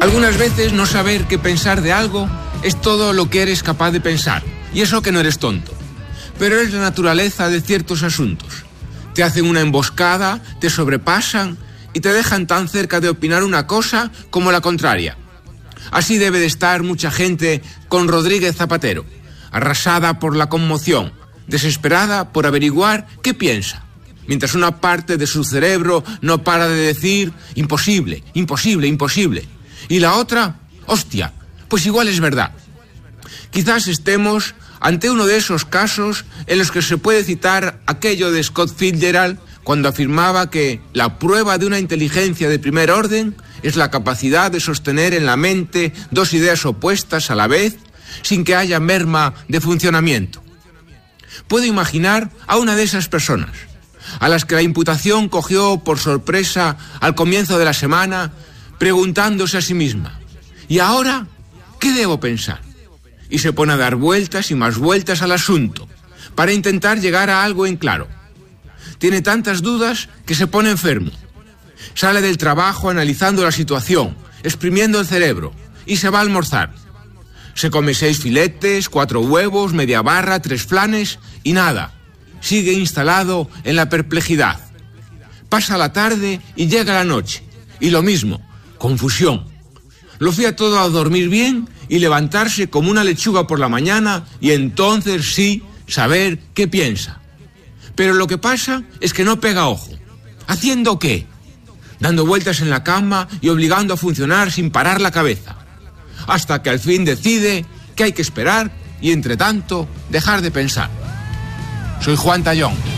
Algunas veces no saber qué pensar de algo es todo lo que eres capaz de pensar, y eso que no eres tonto. Pero es la naturaleza de ciertos asuntos. Te hacen una emboscada, te sobrepasan y te dejan tan cerca de opinar una cosa como la contraria. Así debe de estar mucha gente con Rodríguez Zapatero, arrasada por la conmoción, desesperada por averiguar qué piensa, mientras una parte de su cerebro no para de decir imposible, imposible, imposible, y la otra, hostia, pues igual es verdad. Quizás estemos ante uno de esos casos en los que se puede citar aquello de Scott Fitzgerald cuando afirmaba que la prueba de una inteligencia de primer orden es la capacidad de sostener en la mente dos ideas opuestas a la vez sin que haya merma de funcionamiento. Puedo imaginar a una de esas personas, a las que la imputación cogió por sorpresa al comienzo de la semana, preguntándose a sí misma, ¿y ahora qué debo pensar? Y se pone a dar vueltas y más vueltas al asunto, para intentar llegar a algo en claro. Tiene tantas dudas que se pone enfermo. Sale del trabajo analizando la situación, exprimiendo el cerebro, y se va a almorzar. Se come 6 filetes, 4 huevos, media barra, 3 flanes, y nada. Sigue instalado en la perplejidad. Pasa la tarde y llega la noche. Y lo mismo, confusión. Lo fía todo a dormir bien y levantarse como una lechuga por la mañana y entonces sí saber qué piensa. Pero lo que pasa es que no pega ojo. ¿Haciendo qué? Dando vueltas en la cama y obligando a funcionar sin parar la cabeza. Hasta que al fin decide que hay que esperar y entre tanto dejar de pensar. Soy Juan Tallón.